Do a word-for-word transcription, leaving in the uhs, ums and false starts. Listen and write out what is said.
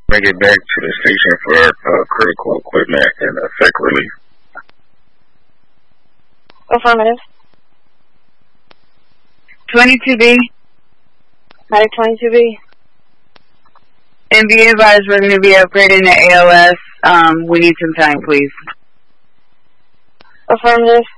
Bring it back to the station for uh, critical equipment and effect relief. Affirmative. twenty-two B. Medic twenty-two B. And be advised we're going to be upgrading the A L S. Um, we need some time, please. Affirmative.